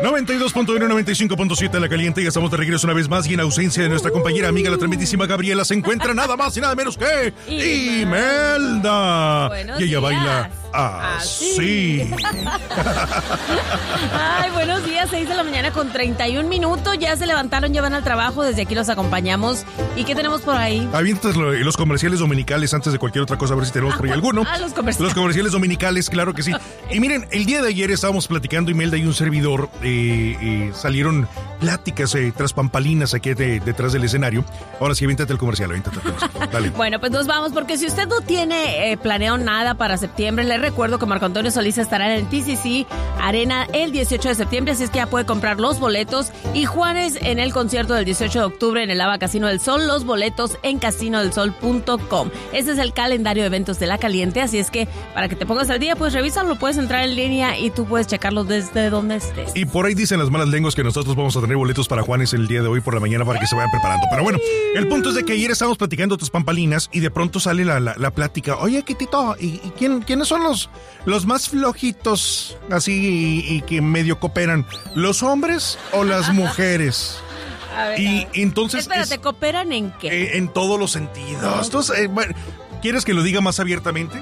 92.1, 95.7 La Caliente. Ya estamos de regreso una vez más y en ausencia de nuestra compañera amiga, la tremendísima Gabriela, se encuentra nada más y nada menos que Imelda. Buenos y ella días. Baila así. Ay, buenos días, 6 de la mañana con 31 minutos. Ya se levantaron, ya van al trabajo. Desde aquí los acompañamos. ¿Y qué tenemos por ahí? Avientas los comerciales dominicales antes de cualquier otra cosa, a ver si tenemos por ahí alguno. Los comerciales. Los comerciales dominicales, claro que sí. Y miren, el día de ayer estábamos platicando, Imelda y un servidor, salieron pláticas tras pampalinas aquí detrás del escenario. Ahora sí, aviéntate el comercial, dale. Bueno, pues nos vamos, porque si usted no tiene planeado nada para septiembre, le recuerdo que Marco Antonio Solís estará en el TCC Arena el 18 de septiembre, así es que ya puede comprar los boletos. Y Juanes en el concierto del 18 de octubre en el Lava Casino del Sol, los boletos en casinodelsol.com. Ese es el calendario de eventos de La Caliente, así es que para que te pongas al día, pues revísalo, puedes entrar en línea y tú puedes checarlo desde donde estés. Y por ahí dicen las malas lenguas que nosotros vamos a tener boletos para Juanes el día de hoy por la mañana para que se vayan preparando. Pero bueno, el punto es de que ayer estábamos platicando tus pampalinas y de pronto sale la plática. Oye, Kitito, ¿y quiénes son los más flojitos así y que medio cooperan? ¿Los hombres o las mujeres? A ver, Y entonces... espérate, ¿cooperan en qué? En todos los sentidos. Entonces, bueno, ¿quieres que lo diga más abiertamente?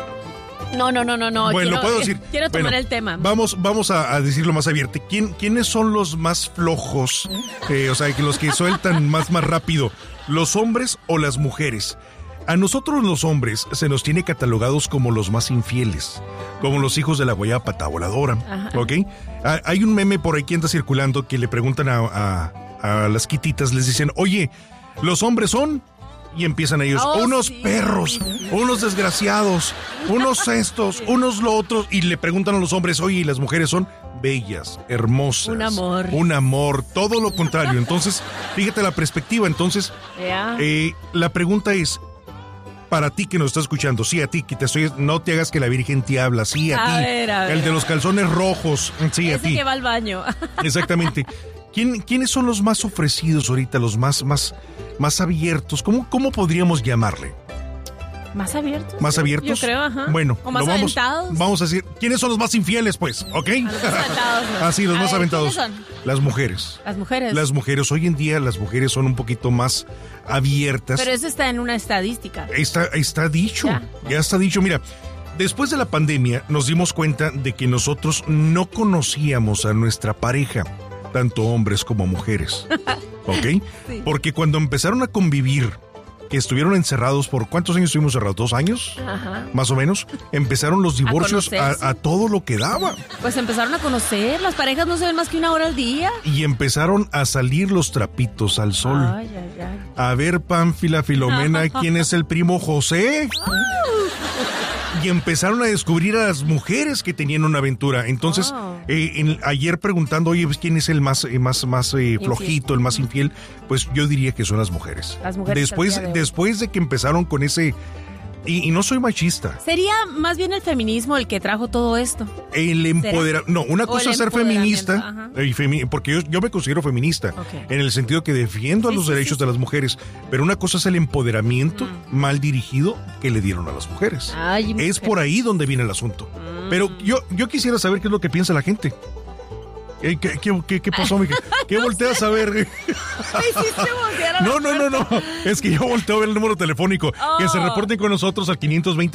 No. Bueno, lo puedo decir. Quiero tomar Bueno, el tema. Vamos a decirlo más abierto. ¿Quiénes son los más flojos? O sea, que los que sueltan más rápido, ¿los hombres o las mujeres? A nosotros los hombres se nos tiene catalogados como los más infieles, como los hijos de la guayaba pata voladora, ¿ok? Hay un meme por ahí que anda circulando que le preguntan a las quititas, les dicen, oye, ¿los hombres son? Y empiezan ellos, unos perros, unos desgraciados, unos estos, unos lo otros, y le preguntan a los hombres, oye, ¿y las mujeres son? Bellas, hermosas. Un amor, todo lo contrario. Entonces, fíjate la perspectiva. Entonces, la pregunta es, para ti que nos estás escuchando, sí, a ti, que no te hagas que la Virgen te habla, sí, a ti. Ver. El de los calzones rojos, sí, Ese a ti. que va al baño. Exactamente. ¿Quiénes son los más ofrecidos ahorita, los más abiertos? ¿Cómo podríamos llamarle? ¿Más abiertos? ¿Más abiertos? Yo creo, ajá. Bueno, ¿O más aventados? Vamos a decir, ¿quiénes son los más infieles, pues? ¿Ok? Los más aventados. Así, los más aventados. ¿Quiénes son? Las mujeres. Las mujeres. Las mujeres. Hoy en día las mujeres son un poquito más abiertas. Pero eso está en una estadística. Está dicho. Ya está dicho. Mira, después de la pandemia nos dimos cuenta de que nosotros no conocíamos a nuestra pareja, tanto hombres como mujeres. ¿Ok? Sí. Porque cuando empezaron a convivir, que estuvieron encerrados por... ¿Cuántos años estuvimos cerrados? ¿2 años? Ajá. Más o menos. Empezaron los divorcios a todo lo que daba. Pues empezaron a conocer. Las parejas no se ven más que 1 hora al día. Y empezaron a salir los trapitos al sol. Ay. A ver, Pánfila, Filomena, ¿quién es el primo José? Y empezaron a descubrir a las mujeres que tenían una aventura. Entonces, ayer preguntando, oye, pues, ¿quién es el más flojito, el más infiel? Pues yo diría que son las mujeres. Las mujeres. Después de que empezaron con ese... Y no soy machista. Sería más bien el feminismo el que trajo todo esto. El empoderamiento. No, una cosa es ser feminista, porque yo me considero feminista, en el sentido que defiendo los derechos de las mujeres, pero una cosa es el empoderamiento mal dirigido que le dieron a las mujeres. Es por ahí donde viene el asunto. Pero yo quisiera saber qué es lo que piensa la gente. ¿Qué pasó, mija? ¿Qué volteas a ver? No. Es que yo volteo a ver el número telefónico. Que se reporten con nosotros al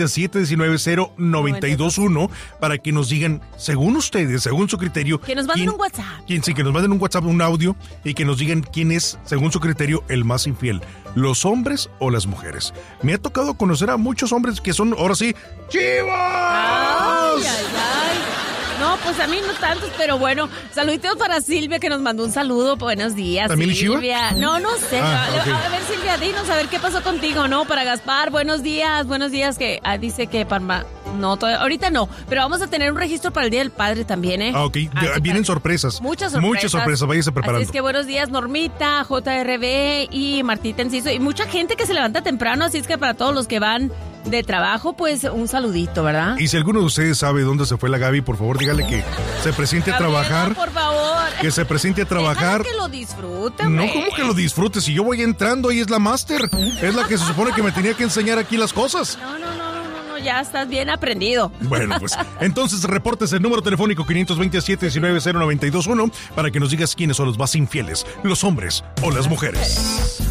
520-719-0921 para que nos digan, según ustedes, según su criterio... Que nos manden un WhatsApp. Que nos manden un WhatsApp, un audio, y que nos digan quién es, según su criterio, el más infiel. ¿Los hombres o las mujeres? Me ha tocado conocer a muchos hombres que son, ahora sí, ¡chivas! No, pues a mí no tantos, pero bueno, saluditos para Silvia que nos mandó un saludo. Buenos días, ¿también Silvia. No sé. Okay. A ver, Silvia, dinos a ver qué pasó contigo, ¿no? Para Gaspar, buenos días, que dice que Parma... No, ahorita no, pero vamos a tener un registro para el Día del Padre también, ¿eh? Ok, vienen sorpresas. Muchas sorpresas, váyase preparando. Así es que buenos días, Normita, JRB y Martita Enciso, y mucha gente que se levanta temprano, así es que para todos los que van de trabajo, pues un saludito, ¿verdad? Y si alguno de ustedes sabe dónde se fue la Gaby, por favor, dígale que se presente a trabajar. Por favor. Que se presente a trabajar. Que lo disfrute, No, ¿cómo que lo disfrute? Si yo voy entrando, ahí es la máster. Es la que se supone que me tenía que enseñar aquí las cosas. No, ya estás bien aprendido. Bueno, pues entonces reportes el número telefónico 527-190921 para que nos digas quiénes son los más infieles, los hombres o las mujeres.